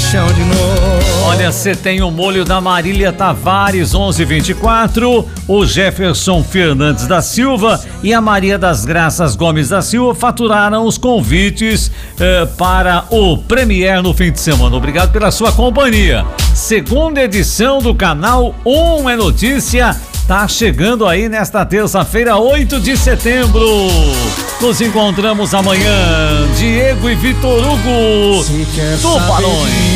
paixão de novo. Olha, você tem o molho da Marília Tavares, 1124, o Jefferson Fernandes da Silva e a Maria das Graças Gomes da Silva faturaram os convites para o Premier no fim de semana. Obrigado pela sua companhia. Segunda edição do canal 1 é Notícia tá chegando aí nesta terça-feira, 8 de setembro. Nos encontramos amanhã. Diego e Vitor Hugo, Tubarões.